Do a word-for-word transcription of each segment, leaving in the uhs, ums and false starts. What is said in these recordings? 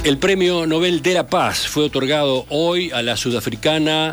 El Premio Nobel de la Paz fue otorgado hoy a la sudafricana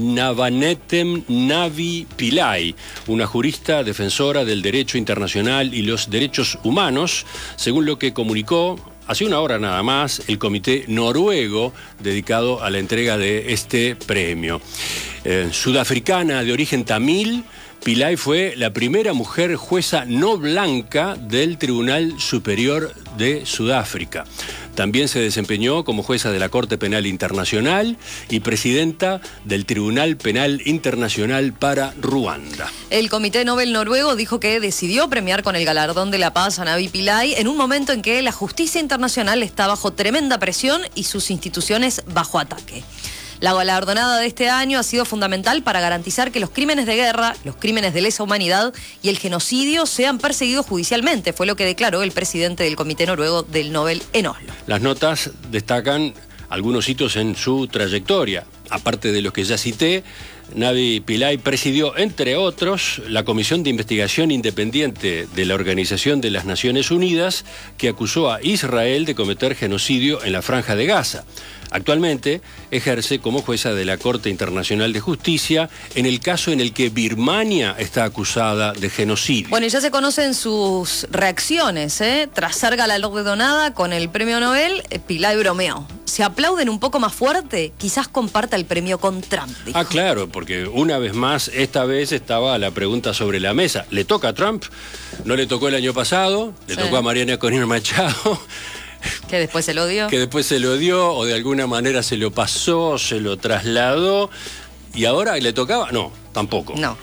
Navanetem Navi Pillay, una jurista defensora del derecho internacional y los derechos humanos, según lo que comunicó hace una hora nada más el comité noruego dedicado a la entrega de este premio. Eh, sudafricana de origen tamil, Pillay fue la primera mujer jueza no blanca del Tribunal Superior de Sudáfrica. También se desempeñó como jueza de la Corte Penal Internacional y presidenta del Tribunal Penal Internacional para Ruanda. El Comité Nobel noruego dijo que decidió premiar con el galardón de la paz a Navi Pillay en un momento en que la justicia internacional está bajo tremenda presión y sus instituciones bajo ataque. La galardonada de este año ha sido fundamental para garantizar que los crímenes de guerra, los crímenes de lesa humanidad y el genocidio sean perseguidos judicialmente, fue lo que declaró el presidente del Comité Noruego del Nobel en Oslo. Las notas destacan algunos hitos en su trayectoria. Aparte de los que ya cité, Navi Pillay presidió, entre otros, la Comisión de Investigación Independiente de la Organización de las Naciones Unidas, que acusó a Israel de cometer genocidio en la Franja de Gaza. Actualmente ejerce como jueza de la Corte Internacional de Justicia en el caso en el que Birmania está acusada de genocidio. Bueno, y ya se conocen sus reacciones, ¿eh? Tras ser galardonada con el premio Nobel, Pillay bromeó. Si aplauden un poco más fuerte, quizás comparta el premio con Trump, dijo. Ah, claro, porque una vez más, esta vez estaba la pregunta sobre la mesa. ¿Le toca a Trump? No le tocó el año pasado, le sí. tocó a Mariana Corina Machado. Que después se lo dio. Que después se lo dio, o de alguna manera se lo pasó, se lo trasladó. ¿Y ahora le tocaba? No, tampoco. No.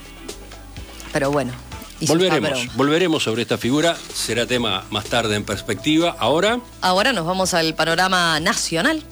Pero bueno. Volveremos, volveremos sobre esta figura. Será tema más tarde en Perspectiva. Ahora... Ahora nos vamos al panorama nacional.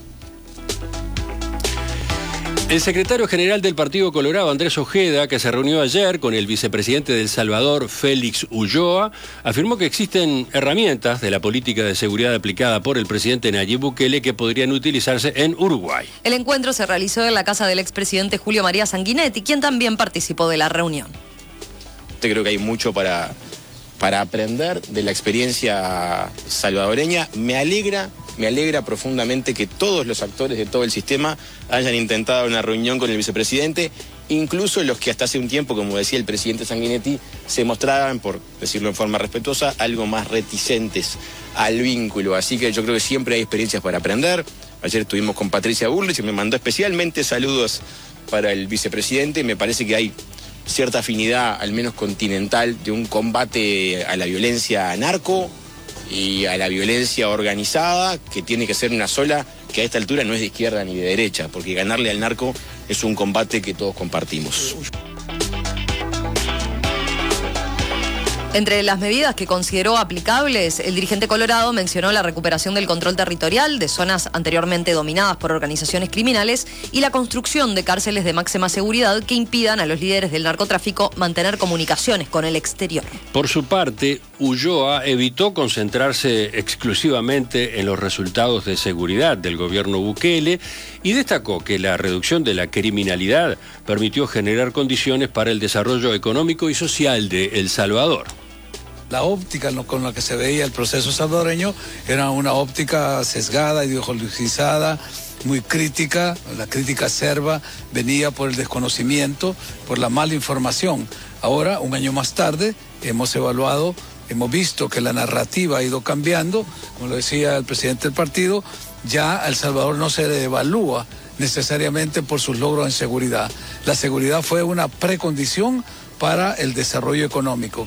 El secretario general del Partido Colorado, Andrés Ojeda, que se reunió ayer con el vicepresidente de El Salvador, Félix Ulloa, afirmó que existen herramientas de la política de seguridad aplicada por el presidente Nayib Bukele que podrían utilizarse en Uruguay. El encuentro se realizó en la casa del expresidente Julio María Sanguinetti, quien también participó de la reunión. Creo que hay mucho para, para aprender de la experiencia salvadoreña. Me alegra, me alegra profundamente que todos los actores de todo el sistema hayan intentado una reunión con el vicepresidente, incluso los que hasta hace un tiempo, como decía el presidente Sanguinetti, se mostraban, por decirlo en forma respetuosa, algo más reticentes al vínculo. Así que yo creo que siempre hay experiencias para aprender. Ayer estuvimos con Patricia Bullrich y me mandó especialmente saludos para el vicepresidente. Me parece que hay cierta afinidad, al menos continental, de un combate a la violencia narco y a la violencia organizada, que tiene que ser una sola, que a esta altura no es de izquierda ni de derecha, porque ganarle al narco es un combate que todos compartimos. Entre las medidas que consideró aplicables, el dirigente colorado mencionó la recuperación del control territorial de zonas anteriormente dominadas por organizaciones criminales y la construcción de cárceles de máxima seguridad que impidan a los líderes del narcotráfico mantener comunicaciones con el exterior. Por su parte, Ulloa evitó concentrarse exclusivamente en los resultados de seguridad del gobierno Bukele y destacó que la reducción de la criminalidad permitió generar condiciones para el desarrollo económico y social de El Salvador. La óptica con la que se veía el proceso salvadoreño era una óptica sesgada, ideologizada, muy crítica. La crítica acerba venía por el desconocimiento, por la mala información. Ahora, un año más tarde, hemos evaluado, hemos visto que la narrativa ha ido cambiando. Como lo decía el presidente del partido, ya a El Salvador no se le evalúa necesariamente por sus logros en seguridad. La seguridad fue una precondición para el desarrollo económico.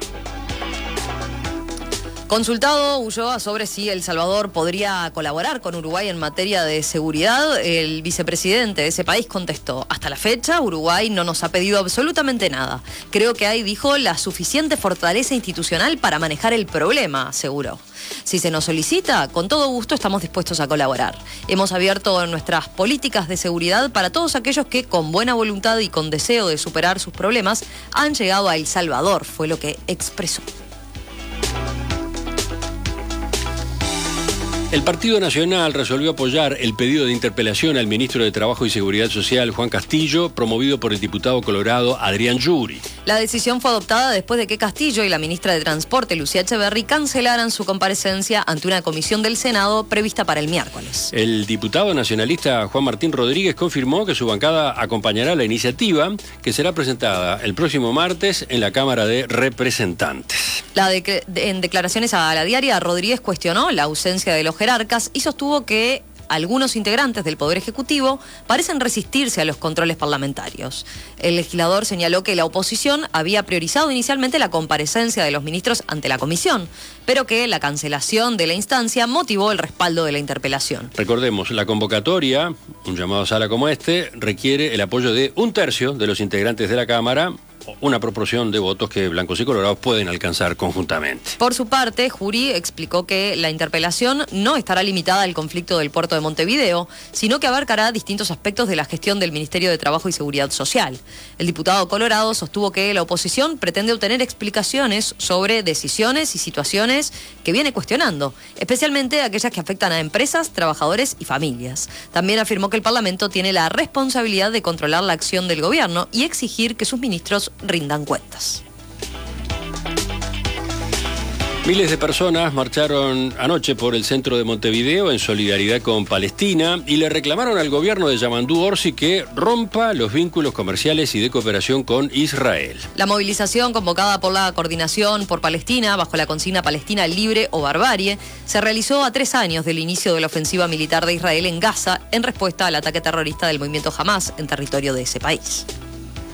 Consultado Ulloa sobre si El Salvador podría colaborar con Uruguay en materia de seguridad, el vicepresidente de ese país contestó: hasta la fecha Uruguay no nos ha pedido absolutamente nada. Creo que hay, dijo, la suficiente fortaleza institucional para manejar el problema, aseguró. Si se nos solicita, con todo gusto estamos dispuestos a colaborar. Hemos abierto nuestras políticas de seguridad para todos aquellos que con buena voluntad y con deseo de superar sus problemas han llegado a El Salvador, fue lo que expresó. El Partido Nacional resolvió apoyar el pedido de interpelación al ministro de Trabajo y Seguridad Social, Juan Castillo, promovido por el diputado colorado Adrián Yuri. La decisión fue adoptada después de que Castillo y la ministra de Transporte, Lucía Echeverri, cancelaran su comparecencia ante una comisión del Senado prevista para el miércoles. El diputado nacionalista Juan Martín Rodríguez confirmó que su bancada acompañará la iniciativa, que será presentada el próximo martes en la Cámara de Representantes. La de, de, en declaraciones a la diaria, Rodríguez cuestionó la ausencia de los jerarcas y sostuvo que algunos integrantes del Poder Ejecutivo parecen resistirse a los controles parlamentarios. El legislador señaló que la oposición había priorizado inicialmente la comparecencia de los ministros ante la comisión, pero que la cancelación de la instancia motivó el respaldo de la interpelación. Recordemos, la convocatoria, un llamado a sala como este, requiere el apoyo de un tercio de los integrantes de la Cámara, una proporción de votos que blancos y colorados pueden alcanzar conjuntamente. Por su parte, Juri explicó que la interpelación no estará limitada al conflicto del puerto de Montevideo, sino que abarcará distintos aspectos de la gestión del Ministerio de Trabajo y Seguridad Social. El diputado colorado sostuvo que la oposición pretende obtener explicaciones sobre decisiones y situaciones que viene cuestionando, especialmente aquellas que afectan a empresas, trabajadores y familias. También afirmó que el Parlamento tiene la responsabilidad de controlar la acción del gobierno y exigir que sus ministros rindan cuentas. Miles de personas marcharon anoche por el centro de Montevideo en solidaridad con Palestina y le reclamaron al gobierno de Yamandú Orsi que rompa los vínculos comerciales y de cooperación con Israel. La movilización convocada por la Coordinación por Palestina, bajo la consigna Palestina libre o barbarie, se realizó a tres años del inicio de la ofensiva militar de Israel en Gaza en respuesta al ataque terrorista del movimiento Hamás en territorio de ese país.